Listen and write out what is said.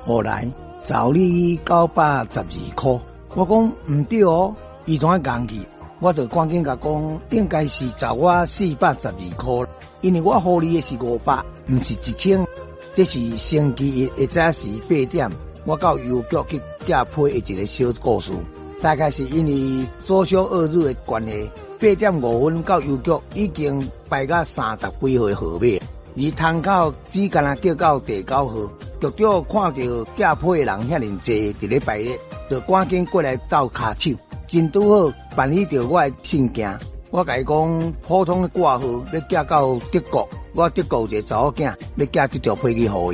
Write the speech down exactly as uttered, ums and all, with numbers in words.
后来找你九百十二块，我讲唔对哦，伊怎讲去？我就赶紧甲讲，应该是找我四百十二块，因为我付你的是五百，唔是一千。这是星期一一早时八点，我到邮局去寄批的一个小故事。大概是因为左小二日的关系，八点五分到邮局已经排到三十几号的号码，而窗口只干那叫到第九号。局长看到寄批的人遐尼济伫咧排咧，就赶紧过来斗骹手。真拄好办理着我的信件，我甲伊讲普通的挂号要寄到德国，我德国有一个查某囝要寄这条批去互伊。